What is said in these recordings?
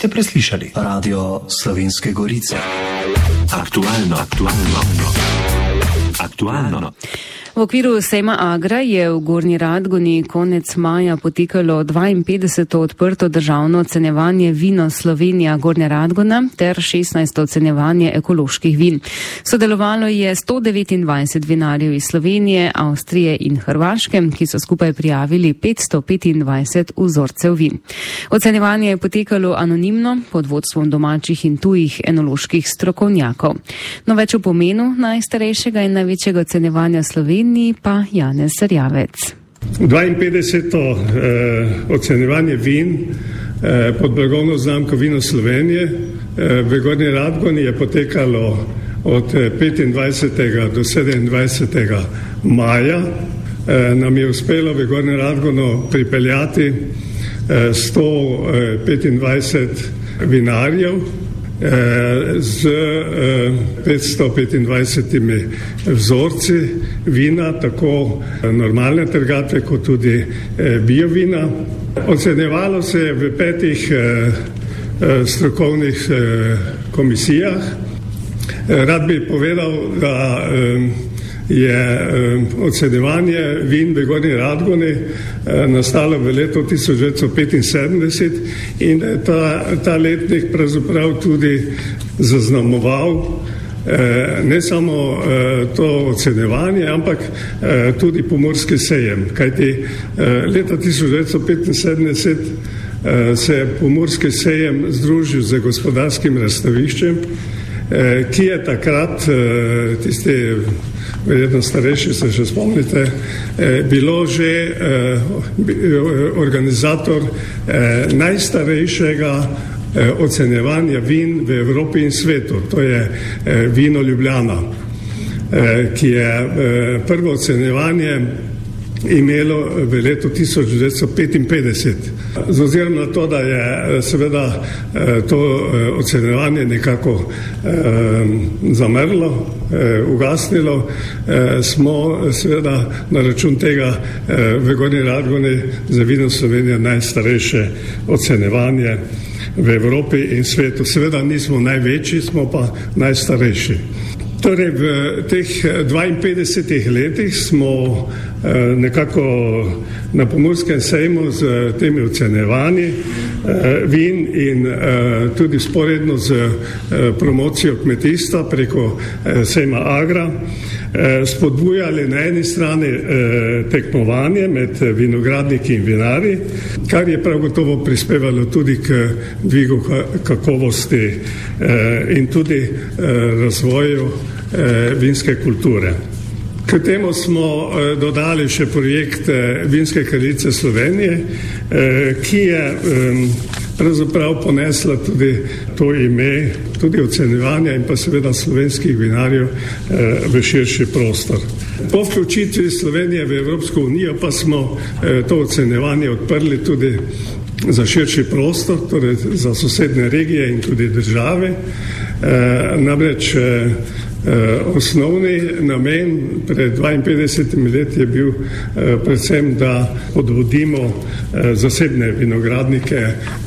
ste preslišali Radio Slovenske Gorice. Aktualno. V okviru sejma Agra je v Gornji Radgoni konec maja potekalo 52. odprto državno ocenjevanje Vino Slovenija Gornja Radgona ter 16. ocenjevanje ekoloških vin. Sodelovalo je 129 vinarjev iz Slovenije, Avstrije in Hrvaške, ki so skupaj prijavili 525 vzorcev vin. Ocenjevanje je potekalo anonimno pod vodstvom domačih in tujih enoloških strokovnjakov. No, več o pomenu najstarejšega in največjega ocenjevanja Slovenije pa Janez Serjavec. 52. ocenjevanje vin pod blagovno znamko Vino Slovenije v Gornji Radgoni je potekalo od 25. do 27. maja. Nam je uspelo v Gornjo Radgono pripeljati 125 vinarjev z 525 vzorci vina, tako normalne trgatve kot tudi biovina. Ocenjevalo se je v 5 strokovnih komisijah. Rad bi povedal, da je ocenjevanje vin v Gornji Radgoni nastalo v letu 1975 in ta letnik pravzaprav tudi zaznamoval ne samo to ocenjevanje, ampak tudi pomorski sejem, kajti leta 1975 se je pomorski sejem združil z gospodarskim razstaviščem, ki je takrat, tisti verjetno starejši se še spomnite, bilo že organizator najstarejšega ocenjevanja vin v Evropi in svetu. To je Vino Ljubljana, ki je prvo ocenjevanje imelo v letu 1955. Z ozirom na to, da je seveda to ocenjevanje nekako zamrlo, ugasnilo, smo seveda na račun tega v Gornji Radgoni za Vino Slovenije najstarejše ocenjevanje v Evropi in svetu. Seveda nismo največji, smo pa najstarejši. Torej v teh 52 letih smo nekako na Pomorskem sejmu z temi ocenjevanji vin in tudi sporedno z promocijo kmetijstva preko sejma Agra spodbujali na eni strani tekmovanje med vinogradniki in vinarji, kar je prav gotovo prispevalo tudi k dvigu kakovosti in tudi razvoju vinske kulture. K temu smo dodali še projekt Vinske kraljice Slovenije, ki je pravzaprav ponesla tudi to ime, tudi ocenjevanja in pa seveda slovenskih vinarjev v širši prostor. Po vključitvi Slovenije v Evropsko unijo pa smo to ocenjevanje odprli tudi za širši prostor, torej za sosednje regije in tudi države. Namreč osnovni namen pred 52 leti je bil predvsem, da podvodimo zasebne vinogradnike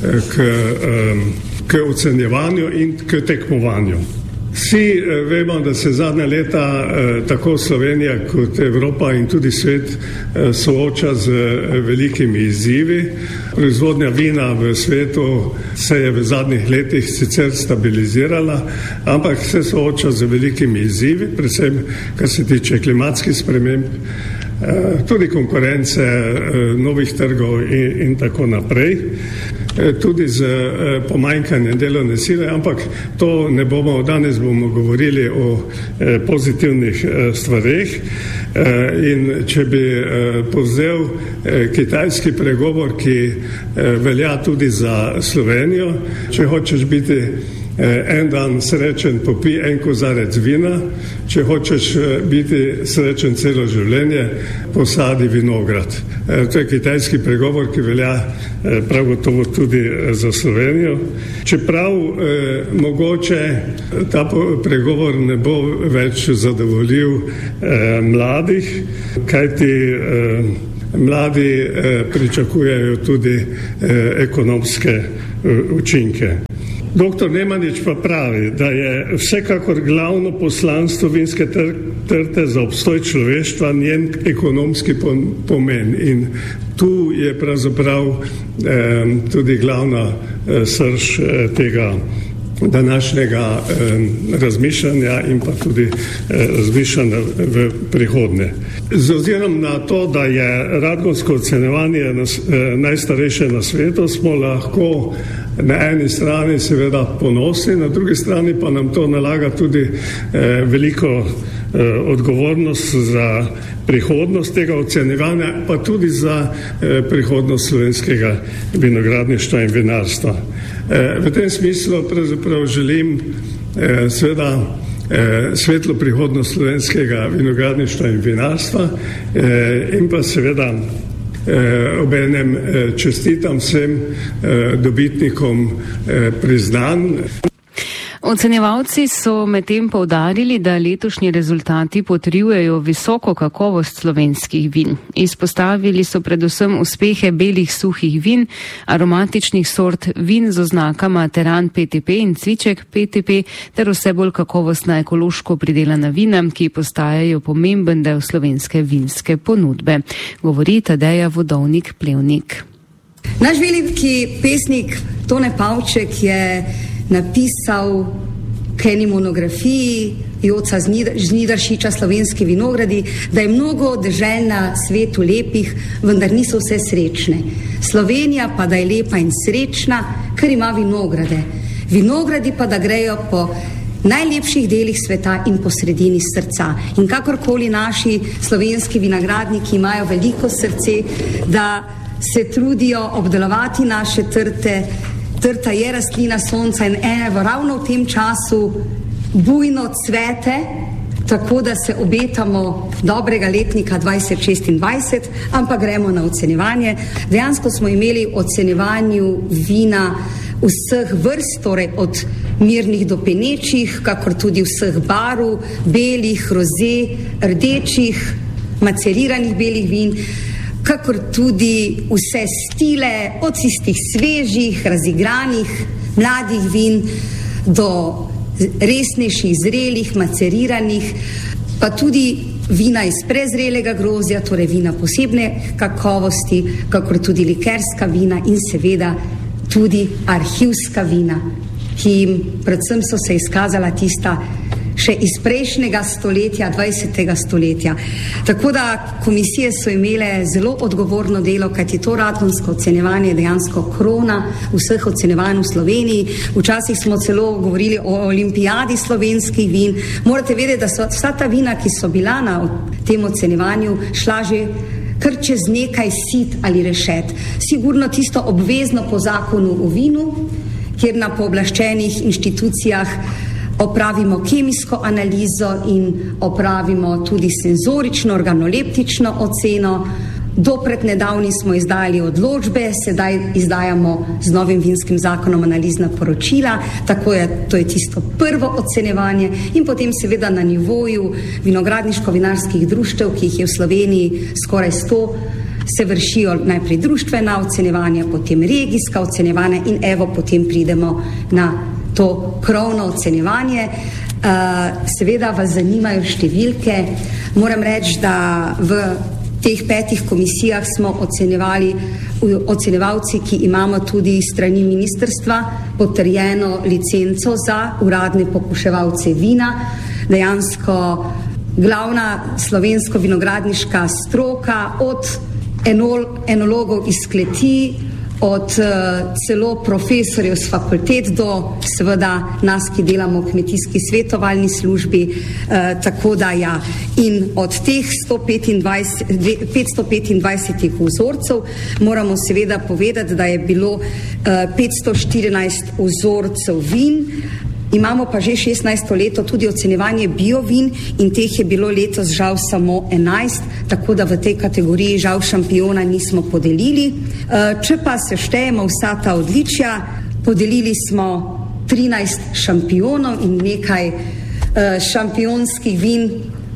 k ocenjevanju in k tekmovanju. Vsi vemo, da se zadnja leta tako Slovenija kot Evropa in tudi svet sooča z velikimi izzivi. Proizvodnja vina v svetu se je v zadnjih letih sicer stabilizirala, ampak se sooča z velikimi izzivi, predvsem kar se tiče klimatskih sprememb, tudi konkurence novih trgov in tako naprej, tudi z pomanjkanjem delovne sile, ampak to ne bomo, danes bomo govorili o pozitivnih stvareh. In če bi povzel kitajski pregovor, ki velja tudi za Slovenijo, če hočeš biti en dan srečen, popij en kozarec vina, če hočeš biti srečen celo življenje, posadi vinograd. To je kitajski pregovor, ki velja prav gotovo tudi za Slovenijo. Čeprav mogoče ta pregovor ne bo več zadovoljil mladih, kajti mladi pričakujejo tudi ekonomske učinke. Dr. Nemanič pa pravi, da je vsekakor glavno poslanstvo vinske trte za obstoj človeštva njen ekonomski pomen in tu je pravzaprav tudi glavna srž tega današnjega razmišljanja in pa tudi razmišljanja v prihodnje. Z ozirom na to, da je radgonsko ocenjevanje najstarejše na svetu, smo lahko na eni strani seveda ponosni, na drugi strani pa nam to nalaga tudi veliko odgovornost za prihodnost tega ocenjevanja, pa tudi za prihodnost slovenskega vinogradništva in vinarstva. V tem smislu pravzaprav želim seveda svetlo prihodnost slovenskega vinogradništva in vinarstva in pa seveda obenem čestitam vsem dobitnikom priznanj. Ocenjevalci so medtem poudarili, da letošnji rezultati potrjujejo visoko kakovost slovenskih vin. Izpostavili so predvsem uspehe belih suhih vin, aromatičnih sort vin z oznakama Teran PTP in Cviček PTP ter vse bolj kakovostna ekološko pridelana vina, ki postajajo pomemben del slovenske vinske ponudbe. Govori Tadeja Vodovnik-Plevnik. Naš veliki pesnik Tone Pavček je napisal k eni monografiji Joca Žnidaršiča Slovenski vinogradi, da je mnogo dežel na svetu lepih, vendar niso vse srečne. Slovenija pa da je lepa in srečna, ker ima vinograde. Vinogradi pa da grejo po najlepših delih sveta in po sredini srca. In kakorkoli naši slovenski vinogradniki imajo veliko srce, da se trudijo obdelovati naše trte. Trta je rastlina sonca in ravno v tem času bujno cvete, tako da se obetamo dobrega letnika 2026, ampak gremo na ocenjevanje. Dejansko smo imeli v ocenjevanju vina vseh vrst, torej od mirnih do penečih, kakor tudi vseh barv, belih, roze, rdečih, maceriranih belih vin, kakor tudi vse stile, od tistih svežih, razigranih, mladih vin do resnejših, zrelih, maceriranih, pa tudi vina iz prezrelega grozdja, torej vina posebne kakovosti, kakor tudi likerska vina in seveda tudi arhivska vina, ki jim predvsem so se izkazala tista še iz prejšnjega stoletja, 20. stoletja. Tako da komisije so imele zelo odgovorno delo, kajti to radgonsko ocenjevanje je dejansko krona vseh ocenjevanj v Sloveniji. Včasih smo celo govorili o olimpijadi slovenskih vin. Morate vedeti, da so vsa ta vina, ki so bila na tem ocenjevanju, šla že kar čez nekaj sit ali rešet. Sigurno tisto obvezno po zakonu o vinu, kjer na pooblaščenih inštitucijah opravimo kemijsko analizo in opravimo tudi senzorično, organoleptično oceno. Dopred nedavni smo izdali odločbe, sedaj izdajamo z novim vinskim zakonom analizna poročila, to je tisto prvo ocenjevanje in potem seveda na nivoju vinogradniško-vinarskih društev, ki jih je v Sloveniji skoraj 100, se vršijo najprej društvena ocenjevanja, potem regijska ocenjevanja in potem pridemo na to krovno ocenjevanje. Seveda vas zanimajo številke. Moram reči, da v teh 5 komisijah smo ocenjevalci, ki imamo tudi strani ministrstva potrjeno licenco za uradne pokuševalce vina. Dejansko glavna slovensko vinogradniška stroka, od enologov iz kleti, od celo profesorjev z fakultet do seveda nas, ki delamo v kmetijski svetovalni službi, tako da ja. In od teh 525 vzorcev moramo seveda povedati, da je bilo 514 vzorcev vin. Imamo pa že 16. leto tudi ocenjevanje biovin in teh je bilo letos žal samo 11, tako da v tej kategoriji žal šampiona nismo podelili. Če pa se štejemo vsa ta odličja, podelili smo 13 šampionov in nekaj šampionskih vin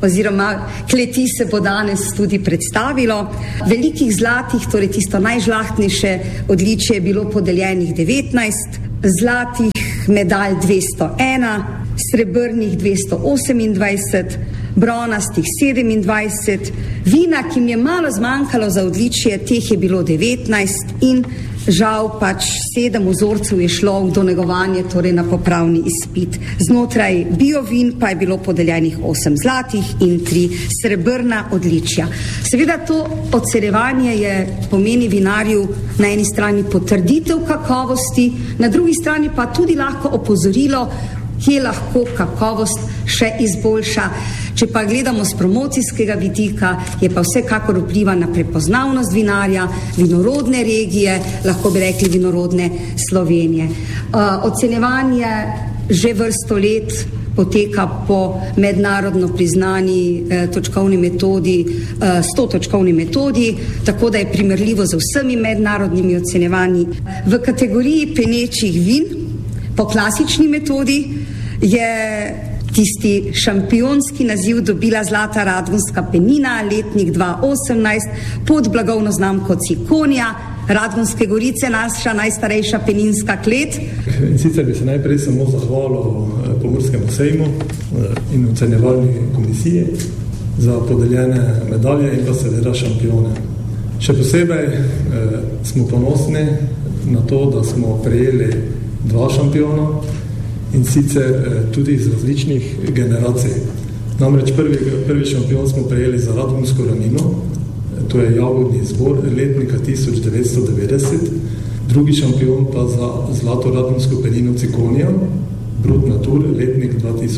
oziroma kleti se bo danes tudi predstavilo. Velikih zlatih, torej tisto najžlahtnejše odličje, je bilo podeljenih 19, zlatih medalj 201, srebrnih 228, bronastih 27, vina, ki jim je malo zmanjkalo za odličje, teh je bilo 19 in žal 7 vzorcev je šlo v donegovanje, torej na popravni izpit. Znotraj biovin pa je bilo podeljenih 8 zlatih in 3 srebrna odličja. Seveda to ocenjevanje pomeni vinarju na eni strani potrditev kakovosti, na drugi strani pa tudi lahko opozorilo, kje lahko kakovost še izboljša. Če pa gledamo z promocijskega vidika, je pa vsekakor vpliva na prepoznavnost vinarja, vinorodne regije, lahko bi rekli vinorodne Slovenije. Ocenjevanje že vrsto let poteka po mednarodno priznani točkovni metodi, 100-točkovni metodi, tako da je primerljivo z vsemi mednarodnimi ocenjevanji. V kategoriji penečih vin po klasični metodi je tisti šampionski naziv dobila Zlata radgonska penina, letnik 2018, pod blagovno znamko Cikonja, Radgonske Gorice, naša najstarejša peninska klet. In sicer bi se najprej samo zahvalil Pomurskemu sejmu in ocenjevalni komisiji za podeljene medalje in pa seveda šampione. Še posebej smo ponosni na to, da smo prejeli 2 šampiona, in sicer tudi iz različnih generacij. Namreč prvi šampion smo prejeli za Radgonsko ranino, to je jagodni izbor letnika 1990, drugi šampion pa za Zlato radgonsko penino Cikonja, Brut Natur, letnik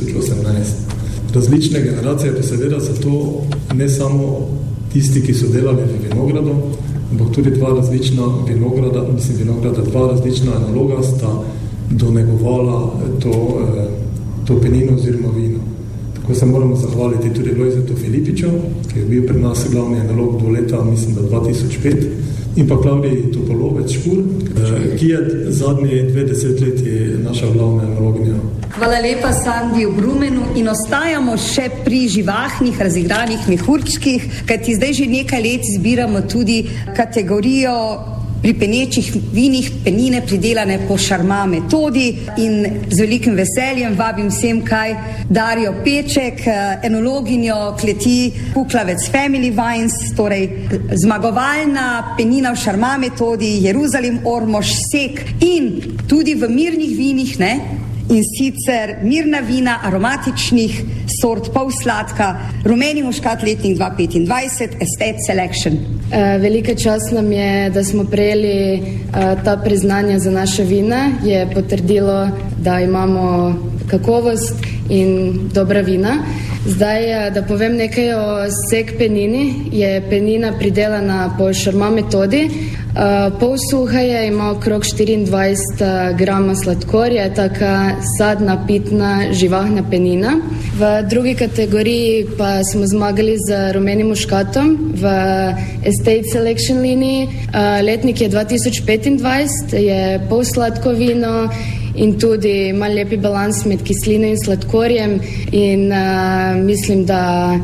2018. Različne generacije pa seveda so to ne samo tisti, ki so delali v vinogradu, ampak tudi dva različna enologa sta donegovala to penino oziroma vino. Tako se moramo zahvaliti tudi Lojzetu Filipiču, ki je bil pri nas glavni enolog do leta, mislim, da 2005, in pa Klaudiji Topolovec Škur, ki je zadnji 20 leti naša glavna enologinja. Hvala lepa Sandi v Brumenu in ostajamo še pri živahnih, razigranih mehurčkih, kajti zdaj že nekaj let zbiramo tudi kategorijo pri penečih vinih penine pridelane po Šarma metodi in z velikim veseljem vabim vsem kaj Darjo Peček, enologinjo kleti Kuklavec Family Wines, torej zmagovalna penina v Šarma metodi, Jeruzalem, Ormož, Sek in tudi v mirnih vinih, in sicer mirna vina aromatičnih sort pol sladka, rumeni muškat letnik 2025, Estate Selection. Velika čast nam je, da smo prejeli ta priznanja za naše vina. Je potrdilo, da imamo kakovost in dobra vina. Zdaj, da povem nekaj o Sek penini, je penina pridelana po Šarma metodi. Pol suha je, ima okrog 24 grama sladkorja, taka sadna, pitna, živahna penina. V drugi kategoriji pa smo zmagali z rumenim muškatom v Estate Selection liniji. Letnik je 2025, je pol sladko vino in tudi ima lepi balans med kislino in sladkorjem in mislim, da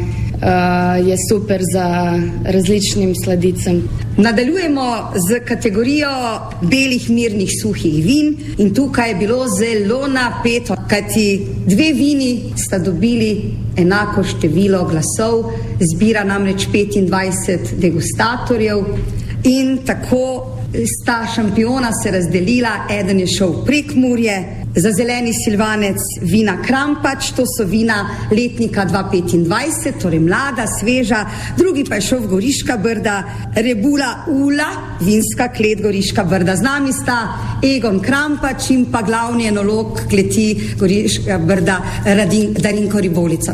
je super za različnim sladicam. Nadaljujemo z kategorijo belih mirnih suhih vin in tukaj je bilo zelo napeto, kajti 2 vini sta dobili enako število glasov, zbira namreč 25 degustatorjev in tako sta šampiona se razdelila, eden je šel v Prekmurje, za zeleni silvanec vina Krampač, to so vina letnika 2025, torej mlada, sveža, drugi pa je šel v Goriška Brda, Rebula Ula, vinska klet Goriška Brda. Z nami sta Egon Krampač in pa glavni enolog kleti Goriška Brda Darinko Ribolica.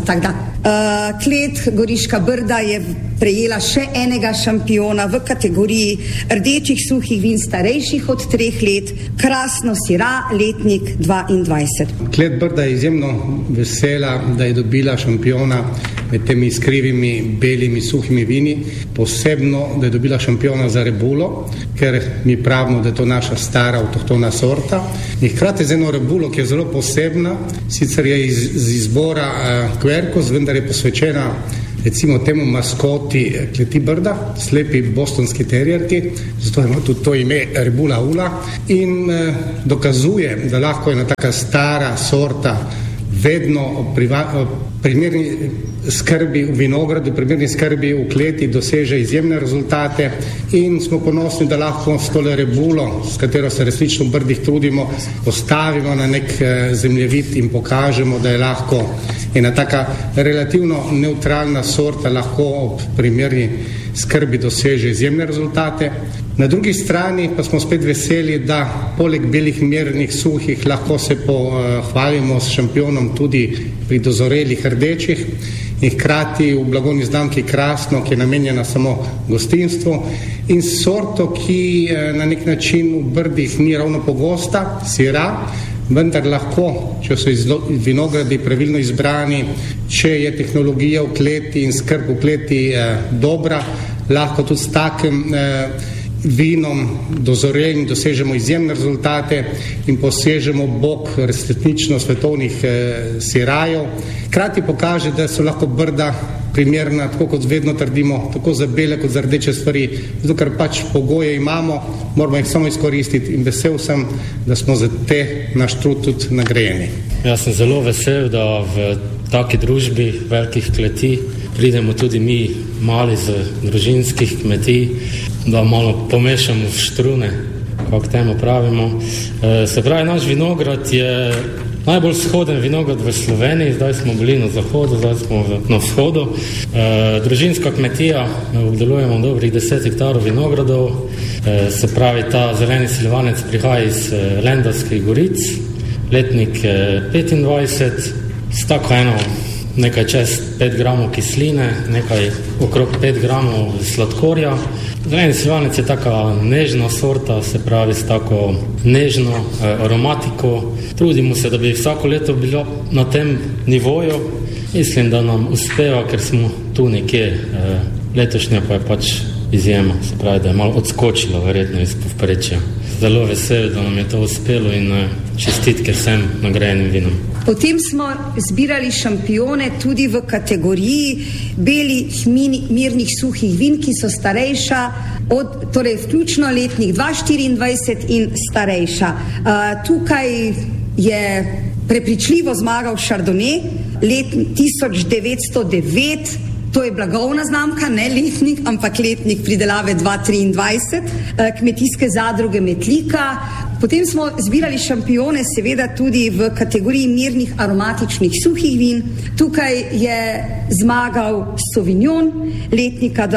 Klet Goriška Brda je prejela še enega šampiona v kategoriji rdečih suhih vin starejših od 3 let, Krasno Sira, letnik 22. Klet Brda je izjemno vesela, da je dobila šampiona med temi iskrivimi, belimi, suhimi vini, posebno, da je dobila šampiona za rebulo, ker mi pravimo, da je to naša stara avtohtona sorta. In hkrati z eno rebulo, ki je zelo posebna, sicer je iz izbora Quercus, vendar je posvečena recimo temu maskoti kleti Brda, slepi bostonski terjerki, zato ima tudi to ime Rebula Ula in dokazuje, da lahko ena taka stara sorta vedno primerni skrbi v vinogradu, primerni skrbi v kleti doseže izjemne rezultate in smo ponosni, da lahko s tole rebulo, s katero se resnično v Brdih trudimo, postavimo na nek zemljevid in pokažemo, da je lahko ena taka relativno neutralna sorta lahko ob primerni skrbi doseže izjemne rezultate. Na drugi strani pa smo spet veseli, da poleg belih mernih suhih lahko se pohvalimo s šampionom tudi pri dozorelih rdečih in hkrati v blagovni znamki Krasno, ki je namenjena samo gostinstvu in sorto, ki na nek način v Brdih ni ravno pogosta, sira, vendar lahko, če so vinogradi pravilno izbrani, če je tehnologija v kleti in skrb v kleti dobra, lahko tudi s takim vinom dozorelim dosežemo izjemne rezultate in posežemo bok resnično svetovnih sirajev. Hkrati pokaže, da so lahko Brda primerna, tako kot vedno trdimo, tako za bele kot za rdeče stvari, zato ker pač pogoje imamo, moramo jih samo izkoristiti in vesel sem, da smo za te naš trud tudi nagrajeni. Jaz sem zelo vesel, da v taki družbi velikih kleti pridemo tudi mi mali z družinskih kmetij, da malo pomešamo v štrune, kako temu pravimo. Se pravi, naš vinograd je najbolj vzhoden vinograd v Sloveniji, zdaj smo bili na zahodu, zdaj smo na vzhodu. Družinska kmetija, obdelujemo dobrih 10 hektarov vinogradov, se pravi, ta zeleni silvanec prihaja iz Lendavskih goric, letnik 25, s tako eno nekaj čez 5 gramov kisline, nekaj okrog 5 gramov sladkorja. Zeleni silvanec je taka nežna sorta, se pravi s tako nežno aromatiko. Trudimo se, da bi vsako leto bilo na tem nivoju. Mislim, da nam uspeva, ker smo tu nekje. Letošnja pa je pač izjema, se pravi, da je malo odskočila verjetno iz povprečja. Zelo vesel, da nam je to uspelo in čestitke vsem nagrajenim vinom. Potem smo zbirali šampione tudi v kategoriji belih mirnih suhih vin, ki so starejša torej vključno letnih 2024 in starejša. Tukaj je prepričljivo zmagal Chardonnay, let 1909, to je blagovna znamka, ne letnik, ampak letnik pridelave 2023, kmetijske zadruge Metlika. Potem smo zbirali šampione seveda tudi v kategoriji mirnih aromatičnih suhih vin. Tukaj je zmagal Sauvignon, letnika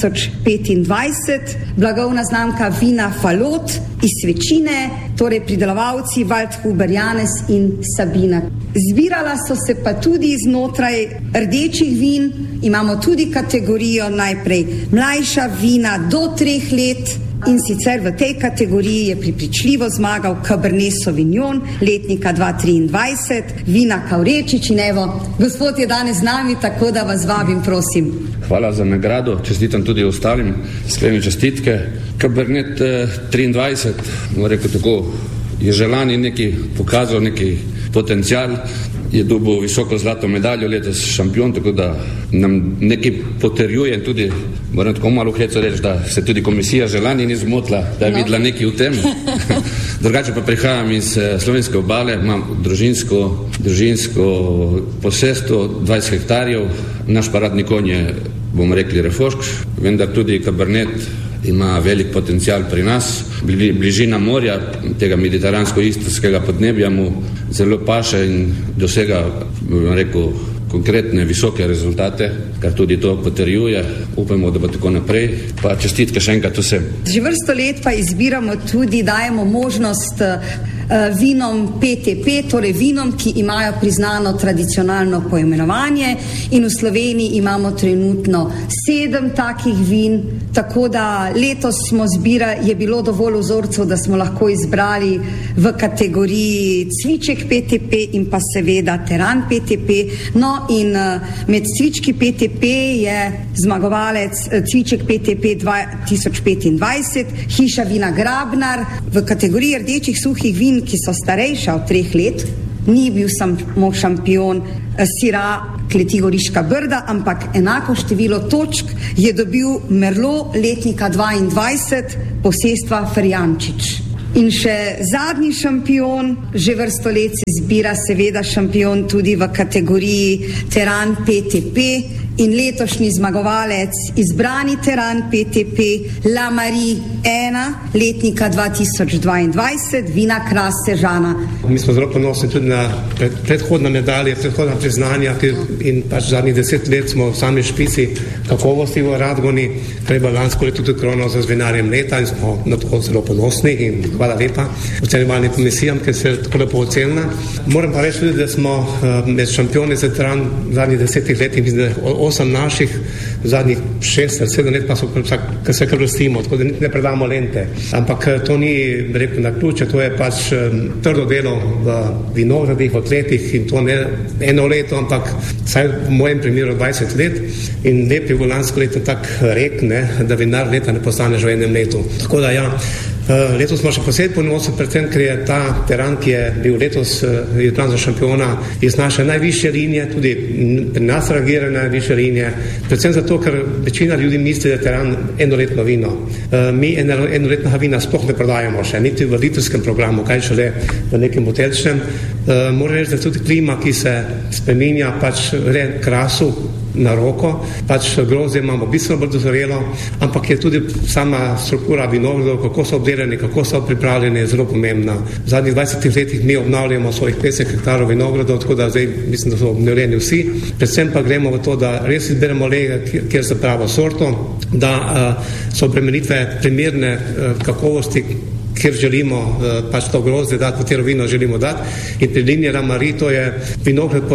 2025, blagovna znamka vina Falot iz Svečine, torej pridelovalci Waldhuber Janez in Sabina. Zbirala so se pa tudi znotraj rdečih vin, imamo tudi kategorijo najprej mlajša vina do 3 let, in sicer v tej kategoriji je prepričljivo zmagal Cabernet Sauvignon, letnika 2023, vina Kavrečič in evo, gospod je danes z nami, tako da vas vabim, prosim. Hvala za nagrado, čestitam tudi ostalim, iskrene čestitke. Cabernet 23, bom rekel tako, je že lani neki pokazal neki potencial, je dobil visoko zlato medaljo letos šampion, tako da nam nekaj potrjuje tudi, moram tako malo heco reči, da se tudi komisija že lani ni zmotila, da je videla nekaj v tem. Drugače pa prihajam iz slovenske obale, imam družinsko posestvo, 20 hektarjev, naš paradni konj je, bomo rekli, refošk, vendar tudi Cabernet ima velik potencial pri nas. Bližina morja, tega mediteransko-istrskega podnebja mu zelo paše in dosega, bom rekel, konkretne visoke rezultate, kar tudi to potrjuje. Upamo, da bo tako naprej. Pa čestitke še enkrat vsem. Že vrsto let pa izbiramo tudi, dajemo možnost vinom PTP, torej vinom, ki imajo priznano tradicionalno poimenovanje, in v Sloveniji imamo trenutno 7 takih vin, tako da letos je bilo dovolj vzorcev, da smo lahko izbrali v kategoriji cviček PTP in pa seveda teran PTP. No in med cvički PTP je zmagovalec cviček PTP 2025, hiša vina Grabnar. V kategoriji rdečih suhih vin, ki so starejša od 3 let, ni bil samo šampion Sira kleti Goriška Brda, ampak enako število točk je dobil Merlot letnika 22 posestva Ferjančič. In še zadnji šampion, že vrsto let se zbira seveda šampion tudi v kategoriji teran PTP, in letošnji zmagovalec izbrani teran PTP La Marie 1 letnika 2022, vina Kras Sežana. Mi smo zelo ponosni tudi na predhodne medalje, predhodna priznanja in pač zadnjih 10 let smo v sami špici kakovosti v Radgoni, kar je bilo lansko leto tudi krono za vinarjem leta in smo na to zelo ponosni in hvala lepa ocenjevalnim komisijam, ker se je tako lepo ocenila. Moram pa reči tudi, da smo med šampioni za teran v zadnjih 10 letih, mislim, da 8 naših, v zadnjih 6 ali 7 let pa so se kar vrstimo, tako da ne predamo lente. Ampak to ni, rekel, na ključe, to je pač trdo delo v vinogradih, v kletih in to ne eno leto, ampak vsaj v mojem primeru 20 let in lep je v lansko leto tak rek, ne, da vinar leta ne postane že v enem letu. Tako da ja, letos smo še posebej ponosni, predvsem, ker je ta teran, ki je bil letos izbran za šampiona iz naše najvišje linije, tudi pri nas reagira na najvišje linije, predvsem zato, ker večina ljudi misli, da je teran enoletno vino. Mi enoletnega vina sploh ne prodajamo še, niti v litrskem programu, kaj šele v nekem buteljčnem. Moram reči, da tudi klima, ki se spreminja, pač gre krasu na roko, pač grozdje imamo bistveno bolj dozorelo, ampak je tudi sama struktura vinogradov, kako so obdelani, kako so pripravljeni, je zelo pomembna. V zadnjih 20 letih mi obnavljamo svojih 50 hektarov vinogradov, tako da zdaj mislim, da so obnovljeni vsi. Predvsem pa gremo v to, da res izberemo lege, kjer se pravo sorto, da so obremenitve primerne kakovosti, kjer želimo pač to grozdje dati, katero vino želimo dati. In pri liniji La Marie, to je vinograd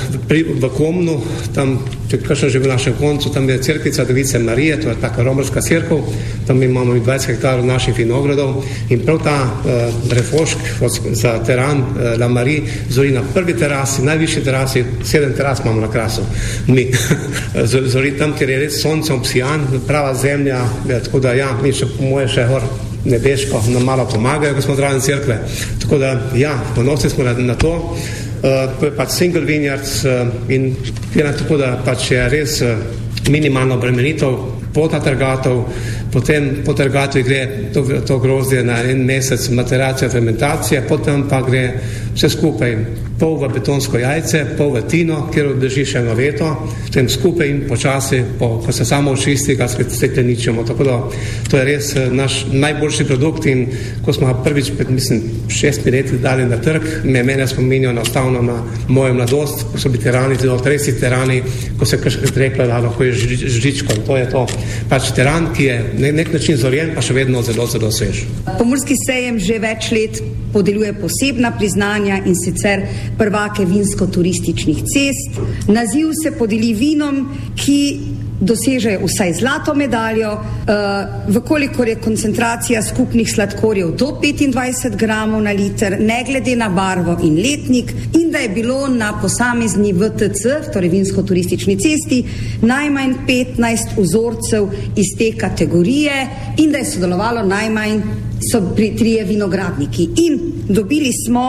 v Komnu, tam, če kakšno že v našem koncu, tam je cerkvica Device Marije, to je taka romarska cerkev, tam imamo 20 hektarov naših vinogradov in prav ta refošk za teran La Marie zori na prvi terasi, najvišji terasi, 7 teras imamo na Krasu. Mi zori tam, kjer je res sonce obsijan, prava zemlja, tako da ja, mi še po moje še gor nebeško nam malo pomagajo, ko smo zraven cerkve. Tako da, ja, ponosni smo na to. To je pač single vineyards in je tako, da pač je res minimalno obremenitev pota trgatov, potem po trgatvi gre to grozdje na en mesec materacija, fermentacija, potem pa gre vse skupaj pol v betonsko jajce, pol v tino, kjer obdrži še eno leto, potem skupaj in počasi, ko se samo očisti, ga stekleničimo. Tako da to je res naš najboljši produkt in ko smo ga prvič pred, mislim, 6 leti dali na trg, mene spominjajo enostavno na mojo mladost, ko so bili terani, zelo tresi terani, ko se kakškrat rekla, da lahko je žličko in to je to. Pač teran, ki je nek način zorjen, pa še vedno zelo, zelo svež. Pomurski sejem že več let podeljuje posebna priznanja in sicer prvake vinsko-turističnih cest. Naziv se podeli vinom, ki dosežejo vsaj zlato medaljo, vkolikor je koncentracija skupnih sladkorjev do 25 gramov na liter, ne glede na barvo in letnik, in da je bilo na posamezni VTC, torej vinsko-turistični cesti, najmanj 15 vzorcev iz te kategorije in da je sodelovalo najmanj pri 3 vinogradniki. In dobili smo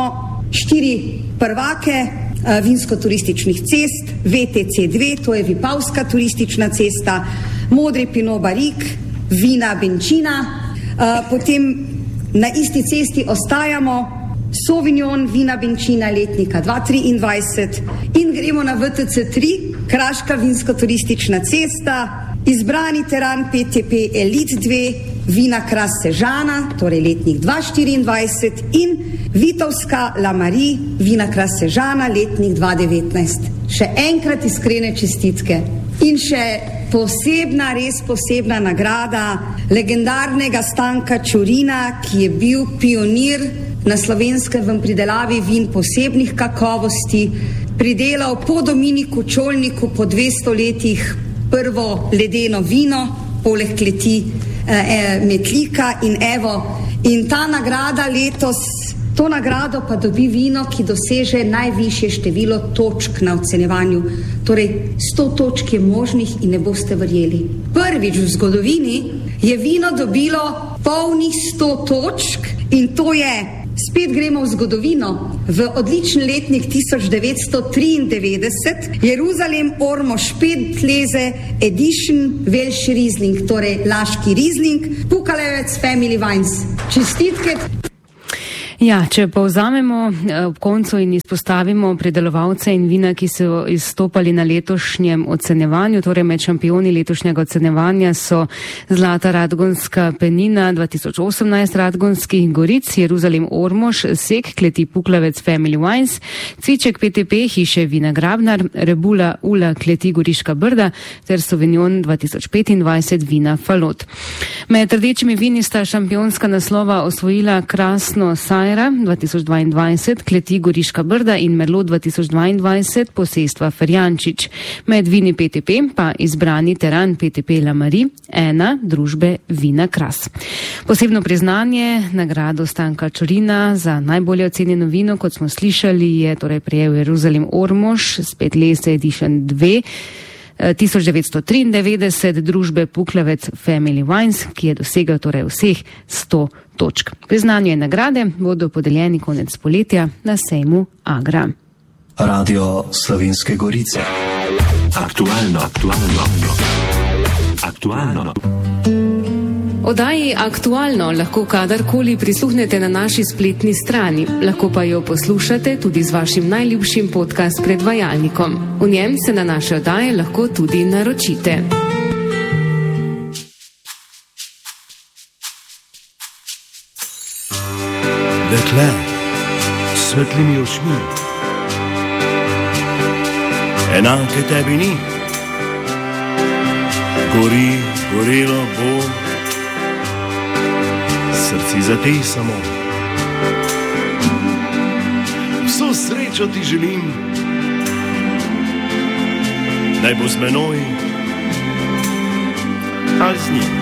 4 prvake vinsko-turističnih cest, VTC2, to je Vipavska turistična cesta, modri Pinot Barik, vina Benčina, potem na isti cesti ostajamo Sauvignon, vina Benčina letnika 2023 in gremo na VTC3, Kraška vinsko-turistična cesta, izbrani teran PTP Elite 2, vina Kras Sežana, torej letnik 2024 in Vitovska La Marie, vina Kras Sežana, letnik 2019. Še enkrat iskrene čestitke in še posebna, res posebna nagrada legendarnega Stanka Čurina, ki je bil pionir na Slovenskem v pridelavi vin posebnih kakovosti, pridelal po Dominiku Čolniku po 200 letih prvo ledeno vino, poleg kleti Metlika in Evo. In ta nagrada letos, to nagrado pa dobi vino, ki doseže najvišje število točk na ocenjevanju. Torej 100 točk je možnih in ne boste verjeli. Prvič v zgodovini je vino dobilo polnih 100 točk in to je, spet gremo v zgodovino, v odličen letnik 1993, Jeruzalem Ormož 5 leze Edition Welsh Riesling, torej Laški Riesling, Pukalevec Family Wines. Čestitke. Ja, če povzamemo ob koncu in izpostavimo pridelovalce in vina, ki so izstopali na letošnjem ocenjevanju, torej med šampioni letošnjega ocenjevanja so Zlata Radgonska penina 2018 Radgonskih goric, Jeruzalem Ormož, Sek, kleti Puklavec Family Wines, Cviček PTP, hiše Vina Grabnar, Rebula Ula, kleti Goriška Brda ter Sauvignon 2025 vina Falot. Med rdečimi vini sta šampionska naslova osvojila Krasno Sajer 2022, kleti Goriška Brda in Merlot 2022, posestva Ferjančič. Med vini PTP pa izbrani teran PTP La Marie, ena družbe Vina Kras. Posebno priznanje, nagrado Stanka Čorina za najbolje ocenjeno vino, kot smo slišali, je torej prejel Jeruzalem Ormož, spet lese Edition 2, 1993 družbe Puklavec Family Wines, ki je dosegel torej vseh 100 točk. Priznanje in nagrade bodo podeljeni konec poletja na sejmu Agra. Radio Slovenske Gorice. Aktualno. Oddaji Aktualno lahko kadarkoli prisluhnete na naši spletni strani, lahko pa jo poslušate tudi z vašim najljubšim podcast predvajalnikom. V njem se na naše oddaje lahko tudi naročite. Dekle, s svetlimi očmi, enake tebi ni, gorelo bo, srci zatej samo. Vso srečo ti želim, naj bo z menoj ali z njim.